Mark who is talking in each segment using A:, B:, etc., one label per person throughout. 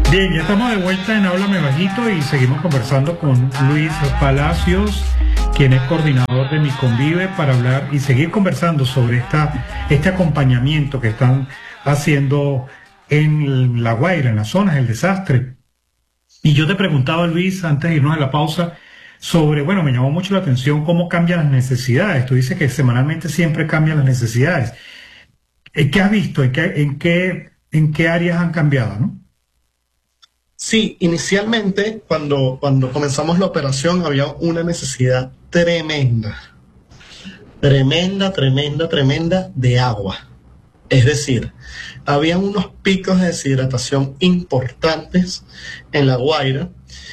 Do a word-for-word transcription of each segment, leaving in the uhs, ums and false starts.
A: Bien, ya estamos de vuelta en Háblame Bajito y seguimos conversando con Luis Palacios, quien es coordinador de Mi Convive, para hablar y seguir conversando sobre esta, este acompañamiento que están haciendo en La Guaira, en las zonas del desastre. Y yo te preguntaba, Luis, antes de irnos a la pausa, sobre, bueno, me llamó mucho la atención cómo cambian las necesidades. Tú dices que semanalmente siempre cambian las necesidades. ¿Qué has visto? ¿En qué, en qué, en qué áreas han cambiado, no?
B: Sí, inicialmente cuando, cuando comenzamos la operación había una necesidad tremenda, tremenda, tremenda, tremenda de agua. Es decir, había unos picos de deshidratación importantes en La Guaira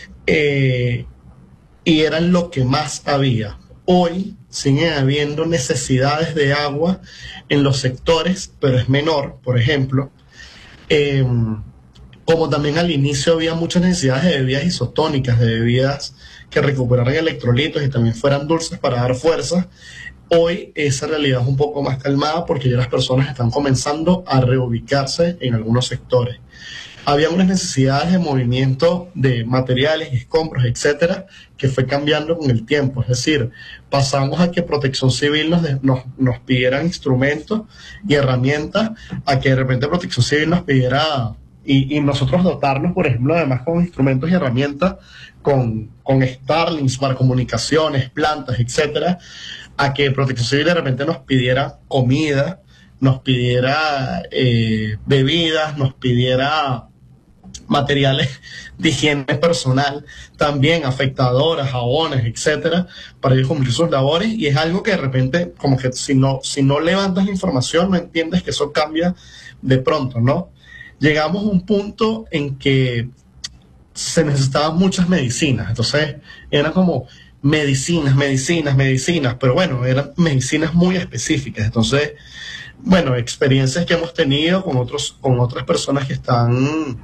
B: eh, y eran lo que más había. Hoy siguen habiendo necesidades de agua en los sectores, pero es menor, por ejemplo. Eh, Como también al inicio había muchas necesidades de bebidas isotónicas, de bebidas que recuperaran electrolitos y también fueran dulces para dar fuerza, hoy esa realidad es un poco más calmada porque ya las personas están comenzando a reubicarse en algunos sectores. Había unas necesidades de movimiento de materiales, escombros, etcétera, que fue cambiando con el tiempo. Es decir, pasamos a que Protección Civil nos, de, nos, nos pidiera instrumentos y herramientas, a que de repente Protección Civil nos pidiera... Y, y nosotros dotarnos, por ejemplo, además con instrumentos y herramientas, con, con Starlinks para comunicaciones, plantas, etcétera, a que Protección Civil de repente nos pidiera comida, nos pidiera eh, bebidas, nos pidiera materiales de higiene personal, también afectadoras, jabones, etcétera, para ellos cumplir sus labores. Y es algo que de repente, como que si no, si no levantas la información, no entiendes que eso cambia de pronto, ¿no? Llegamos a un punto en que se necesitaban muchas medicinas, entonces eran como medicinas, medicinas, medicinas, pero bueno, eran medicinas muy específicas. Entonces, bueno, experiencias que hemos tenido con otros, con otras personas que están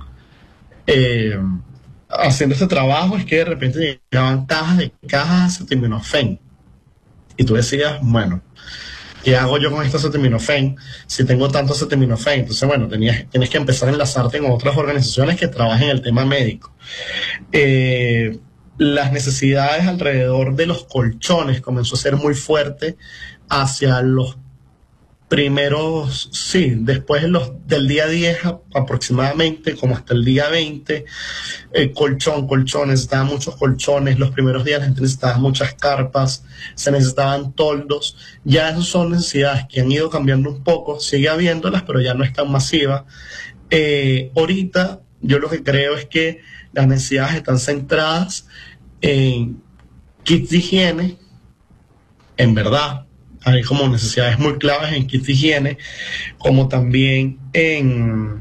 B: eh, haciendo este trabajo es que de repente llegaban cajas de cajas de acetaminofén y tú decías, bueno, ¿qué hago yo con este acetaminofén si tengo tanto acetaminofén? Entonces, bueno, tenías, tienes que empezar a enlazarte con otras organizaciones que trabajen el tema médico. Eh, las necesidades alrededor de los colchones comenzó a ser muy fuerte hacia los primeros, sí, después de los, del día diez aproximadamente, como hasta el día veinte, eh, colchón, colchón, necesitaban muchos colchones, los primeros días la gente necesitaba muchas carpas, se necesitaban toldos. Ya esas son necesidades que han ido cambiando un poco, sigue habiéndolas, pero ya no es tan masiva. Eh, ahorita yo lo que creo es que las necesidades están centradas en kits de higiene, en verdad. Hay como necesidades muy claves en kits de higiene, como también en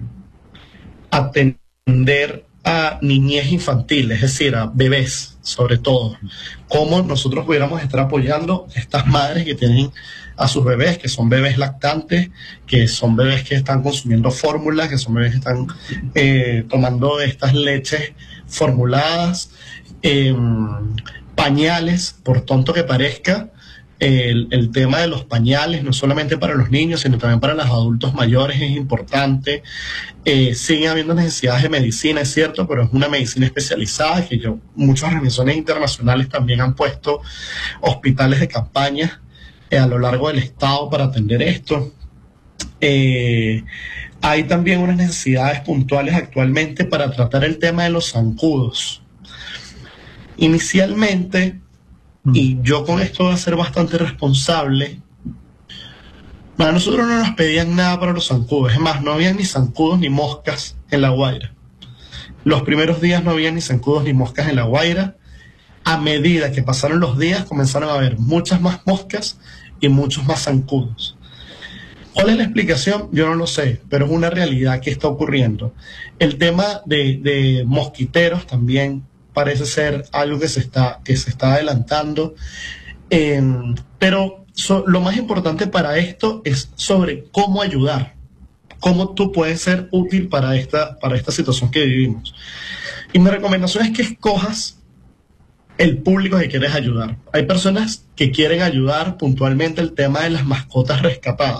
B: atender a niñez infantil, es decir, a bebés, sobre todo. Cómo nosotros pudiéramos estar apoyando a estas madres que tienen a sus bebés, que son bebés lactantes, que son bebés que están consumiendo fórmulas, que son bebés que están eh, tomando estas leches formuladas, eh, pañales, por tonto que parezca. El, el tema de los pañales, no solamente para los niños, sino también para los adultos mayores es importante. Eh, sigue habiendo necesidades de medicina, es cierto, pero es una medicina especializada que yo, muchas organizaciones internacionales también han puesto hospitales de campaña eh, a lo largo del estado para atender esto. Eh, hay también unas necesidades puntuales actualmente para tratar el tema de los zancudos. Inicialmente, y yo con esto voy a ser bastante responsable, a nosotros no nos pedían nada para los zancudos. Es más, no había ni zancudos ni moscas en La Guaira. Los primeros días no había ni zancudos ni moscas en La Guaira. A medida que pasaron los días, comenzaron a haber muchas más moscas y muchos más zancudos. ¿Cuál es la explicación? Yo no lo sé, pero es una realidad que está ocurriendo. El tema de, de mosquiteros también parece ser algo que se está, que se está adelantando. Eh, pero so, lo más importante para esto es sobre cómo ayudar, cómo tú puedes ser útil para esta, para esta situación que vivimos. Y mi recomendación es que escojas el público que quieres ayudar. Hay personas que quieren ayudar puntualmente el tema de las mascotas rescatadas.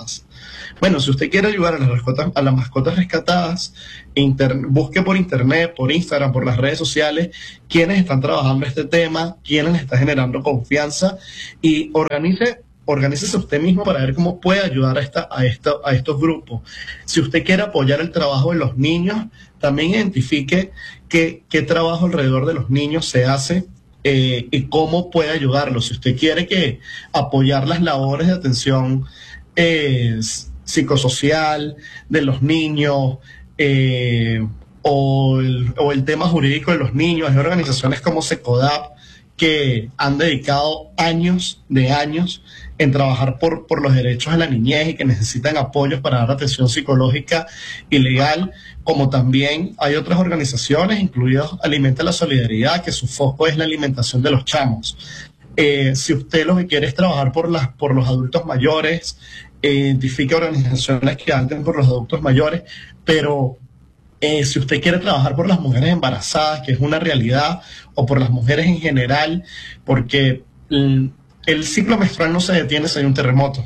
B: Bueno, si usted quiere ayudar a las mascotas, a las mascotas rescatadas, inter, busque por internet, por Instagram, por las redes sociales, quienes están trabajando este tema, quienes le están generando confianza y organice Organícese usted mismo para ver cómo puede ayudar a, esta, a, esta, a estos grupos. Si usted quiere apoyar el trabajo de los niños, también identifique qué, qué trabajo alrededor de los niños se hace eh, y cómo puede ayudarlos. Si usted quiere que apoyar las labores de atención eh, psicosocial de los niños eh, o, el, o el tema jurídico de los niños, hay organizaciones como SECODAP que han dedicado años de años en trabajar por, por los derechos de la niñez y que necesitan apoyos para dar atención psicológica y legal, como también hay otras organizaciones, incluidos Alimenta la Solidaridad, que su foco es la alimentación de los chamos. Eh, si usted lo que quiere es trabajar por, las, por los adultos mayores, eh, identifique organizaciones que anden por los adultos mayores, pero Eh, si usted quiere trabajar por las mujeres embarazadas, que es una realidad, o por las mujeres en general, porque mm, el ciclo menstrual no se detiene si hay un terremoto.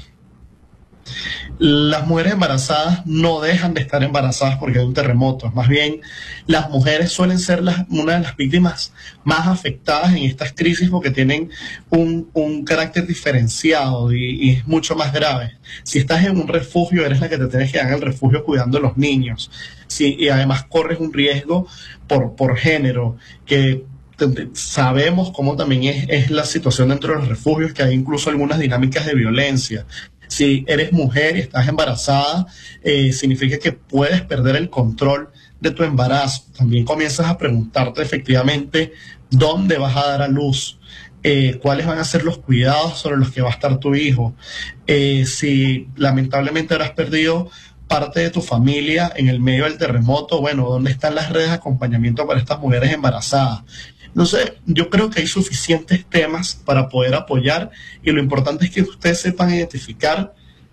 B: Las mujeres embarazadas no dejan de estar embarazadas porque hay un terremoto. Más bien, las mujeres suelen ser las, una de las víctimas más afectadas en estas crisis porque tienen un, un carácter diferenciado y, y es mucho más grave. Si estás en un refugio, eres la que te tienes que quedar en el refugio cuidando a los niños. Si, y además corres un riesgo por, por género, que sabemos cómo también es, es la situación dentro de los refugios, que hay incluso algunas dinámicas de violencia. Si eres mujer y estás embarazada, eh, significa que puedes perder el control de tu embarazo. También comienzas a preguntarte efectivamente dónde vas a dar a luz, eh, cuáles van a ser los cuidados sobre los que va a estar tu hijo. Eh, si lamentablemente habrás perdido parte de tu familia en el medio del terremoto, bueno, ¿dónde están las redes de acompañamiento para estas mujeres embarazadas? No sé, yo creo que hay suficientes temas para poder apoyar y lo importante es que ustedes sepan identificar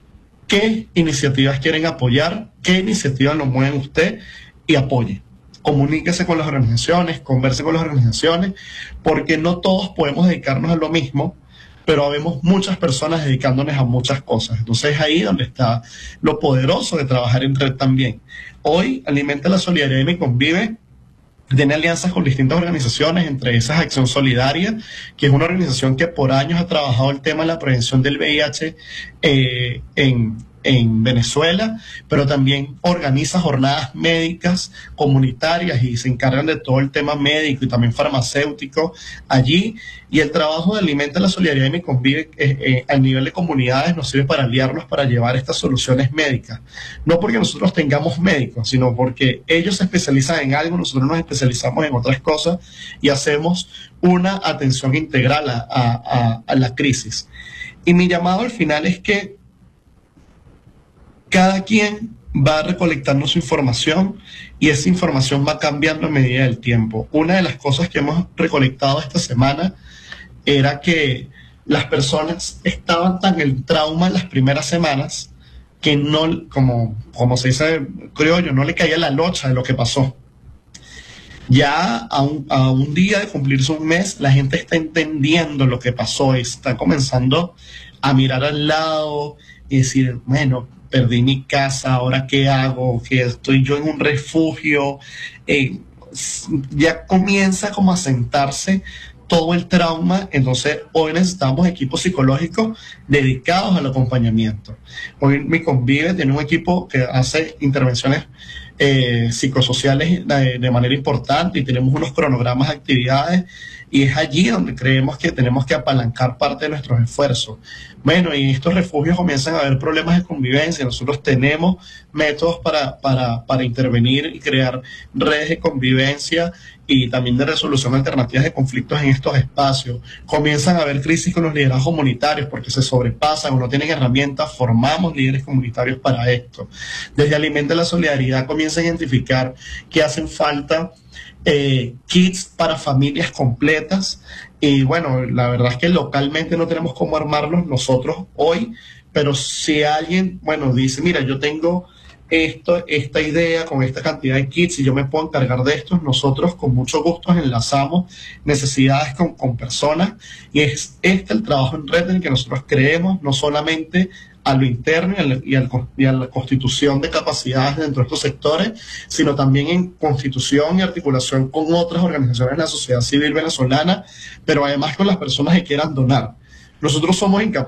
B: qué iniciativas quieren apoyar, qué iniciativas lo mueven usted y apoye. Comuníquese con las organizaciones, converse con las organizaciones, porque no todos podemos dedicarnos a lo mismo, pero habemos muchas personas dedicándonos a muchas cosas. Entonces es ahí donde está lo poderoso de trabajar en red también. Hoy Alimenta la Solidaridad y Me Convive tiene alianzas con distintas organizaciones, entre esas Acción Solidaria, que es una organización que por años ha trabajado el tema de la prevención del V I H eh, en, en Venezuela, pero también organiza jornadas médicas comunitarias y se encargan de todo el tema médico y también farmacéutico allí. Y el trabajo de Alimenta la Solidaridad y Me Convive eh, eh, a nivel de comunidades nos sirve para aliarnos para llevar estas soluciones médicas. No porque nosotros tengamos médicos, sino porque ellos se especializan en algo, nosotros nos especializamos en otras cosas y hacemos una atención integral a, a, a la crisis. Y mi llamado al final es que cada quien va recolectando su información y esa información va cambiando a medida del tiempo. Una de las cosas que hemos recolectado esta semana era que las personas estaban tan en el trauma en las primeras semanas que no, como, como se dice criollo, no le caía la locha de lo que pasó. Ya a un, a un día de cumplirse un mes, la gente está entendiendo lo que pasó y está comenzando a mirar al lado y decir, bueno, perdí mi casa, ¿ahora qué hago? ¿Qué estoy yo en un refugio? Eh, ya comienza como a sentarse todo el trauma. Entonces hoy necesitamos equipos psicológicos dedicados al acompañamiento. Hoy Mi Convive tiene un equipo que hace intervenciones eh, psicosociales de, de manera importante y tenemos unos cronogramas de actividades y es allí donde creemos que tenemos que apalancar parte de nuestros esfuerzos. Bueno, y en estos refugios comienzan a haber problemas de convivencia. Nosotros tenemos métodos para, para, para intervenir y crear redes de convivencia y también de resolución alternativas de conflictos en estos espacios. Comienzan a haber crisis con los liderazgos comunitarios porque se sobrepasan o no tienen herramientas. Formamos líderes comunitarios para esto. Desde Alimenta la Solidaridad comienza a identificar que hacen falta Eh, kits para familias completas y bueno, la verdad es que localmente no tenemos cómo armarlos nosotros hoy, pero si alguien, bueno, dice, mira, yo tengo esto, esta idea con esta cantidad de kits y yo me puedo encargar de estos, nosotros con mucho gusto enlazamos necesidades con, con personas y es este el trabajo en red en el que nosotros creemos, no solamente a lo interno y a la, y al, y a la constitución de capacidades dentro de estos sectores, sino también en constitución y articulación con otras organizaciones de la sociedad civil venezolana, pero además con las personas que quieran donar. Nosotros somos incapaces